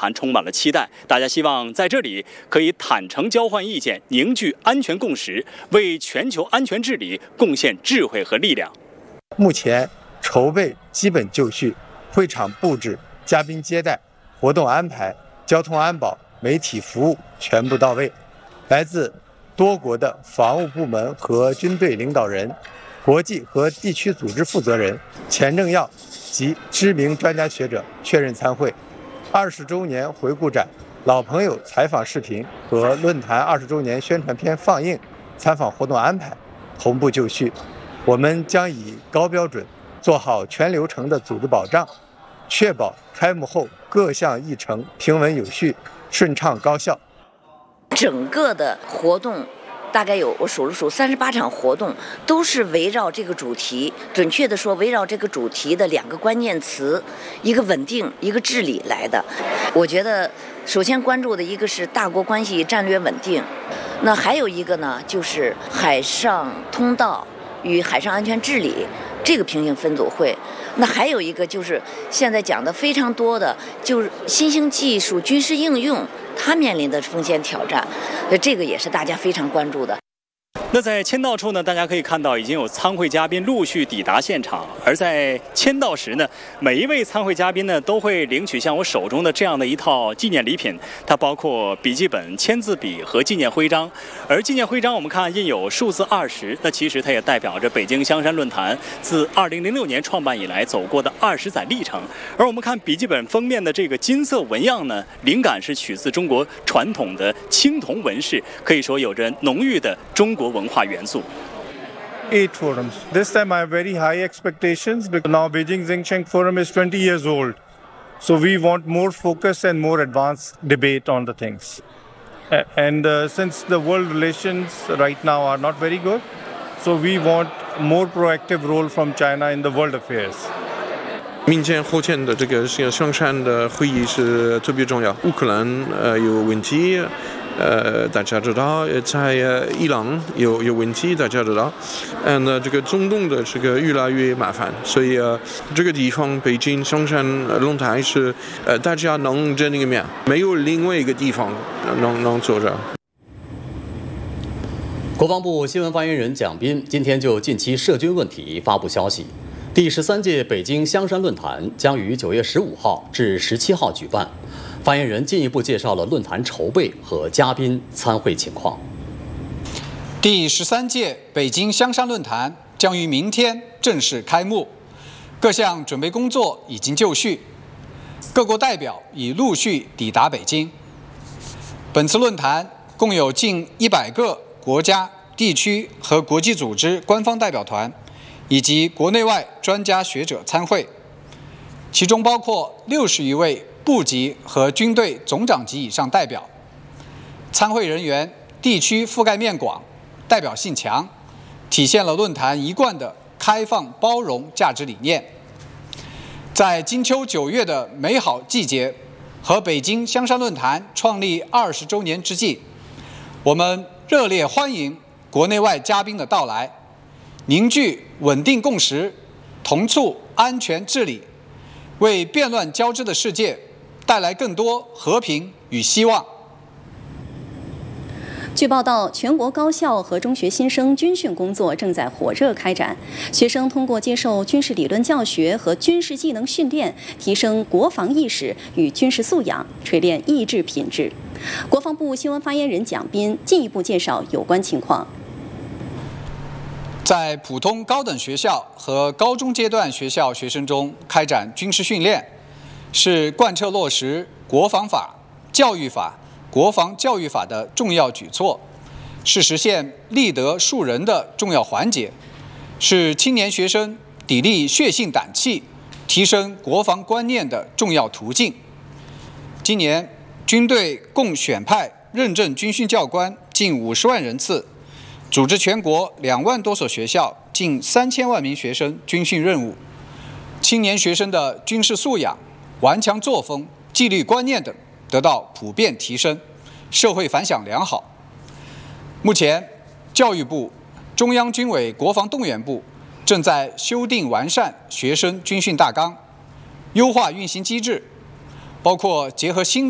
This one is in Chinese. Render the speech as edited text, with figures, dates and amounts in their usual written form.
坛充满了期待，大家希望在这里可以坦诚交换意见，凝聚安全共识，为全球安全治理贡献智慧和力量。 目前筹备基本就绪，会场布置、嘉宾接待、活动安排、交通安保、媒体服务全部到位。来自多国的防务部门和军队领导人、国际和地区组织负责人、前政要及知名专家学者确认参会。20周年回顾展、老朋友采访视频和论坛20周年宣传片放映、参访活动安排同步就绪。我们将以高标准做好全流程的组织保障，确保开幕后各项议程平稳有序、顺畅高效。 整个的活动大概有，我数了数，38场活动都是围绕这个主题，准确的说，围绕这个主题的2个关键词，一个稳定，一个治理来的。我觉得首先关注的一个是大国关系战略稳定，那还有一个呢，就是海上通道与海上安全治理这个平行分组会。那还有一个就是现在讲的非常多的，就是新兴技术军事应用它面临的风险挑战，这个也是大家非常关注的。 那在签到处呢，大家可以看到已经有参会嘉宾陆续抵达现场。而在签到时呢，每一位参会嘉宾呢都会领取像我手中的这样的一套纪念礼品，它包括笔记本、签字笔和纪念徽章。而纪念徽章我们看印有数字20，那其实它也代表着北京香山论坛自2006年创办以来走过的20载历程。而我们看笔记本封面的这个金色纹样呢，灵感是取自中国传统的青铜纹饰，可以说有着浓郁的中国文化元素。 8 forums. This time I have very high expectations because now Beijing Xingcheng Forum is 20 years old. So we want more focus and more advanced debate on the things. And since the world relations right now are not very good, so we want more proactive role from China in the world affairs. 明天后天的这个香山的会议是特别重要。乌克兰有问题，大家知道，在伊朗有问题，大家知道，这个中东的这个越来越麻烦，所以这个地方北京香山论坛是大家能见一面，没有另外一个地方能做着。 国防部新闻发言人蒋斌今天就近期涉军问题发布消息。第13届北京香山论坛将于9月15号至17号举办。发言人进一步介绍了论坛筹备和嘉宾参会情况。 第13届北京香山论坛将于明天正式开幕，各项准备工作已经就绪，各国代表已陆续抵达北京。本次论坛共有近100个国家、地区和国际组织官方代表团，以及国内外专家学者参会，其中包括60余位部级和军队总长级以上代表。参会人员地区覆盖面广，代表性强，体现了论坛一贯的开放包容价值理念。在金秋9月的美好季节和北京香山论坛创立20周年之际，我们热烈欢迎国内外嘉宾的到来，凝聚稳定共识，同促安全治理，为变乱交织的世界带来更多和平与希望。 据报道，全国高校和中学新生军训工作正在火热开展，学生通过接受军事理论教学和军事技能训练，提升国防意识与军事素养，锤炼意志品质。国防部新闻发言人蒋斌进一步介绍有关情况。 在普通高等学校和高中阶段学校学生中开展军事训练，是贯彻落实国防法、教育法、国防教育法的重要举措，是实现立德树人的重要环节，是青年学生砥砺血性胆气、提升国防观念的重要途径。今年，军队共选派认证军训教官近50万人次，组织全国2万多所学校近3000万名学生军训任务，青年学生的军事素养、顽强作风、纪律观念等得到普遍提升，社会反响良好。目前，教育部、中央军委国防动员部正在修订完善学生军训大纲，优化运行机制，包括结合新